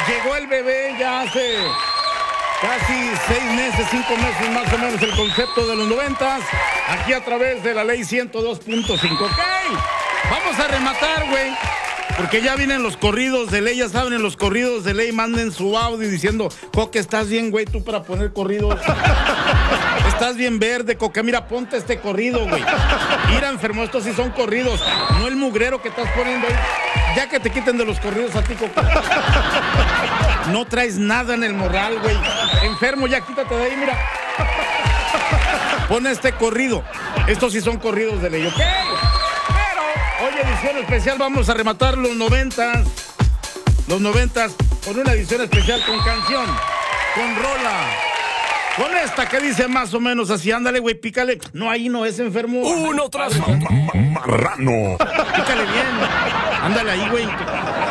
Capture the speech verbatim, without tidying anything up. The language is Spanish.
Llegó el bebé ya hace casi seis meses, cinco meses más o menos, el concepto de los noventas, aquí a través de la ley ciento dos punto cinco. Ok, vamos a rematar, güey. Porque ya vienen los corridos de ley, ya saben, en los corridos de ley manden su audio diciendo, Coque, estás bien, güey, tú para poner corridos. Estás bien verde, Coque, mira, ponte este corrido, güey. Mira, enfermo, estos sí son corridos, no el mugrero que estás poniendo ahí. Ya que te quiten de los corridos a ti, Coque. No traes nada en el morral, güey. Enfermo, ya quítate de ahí, mira. Pon este corrido. Estos sí son corridos de ley, ¿ok? Hoy edición especial, vamos a rematar los noventas, los noventas con una edición especial con canción, con rola, con esta que dice más o menos así, ándale, güey, pícale, no, ahí no es, enfermo. Uno tras otro. marrano. Pícale bien, ándale ahí, güey.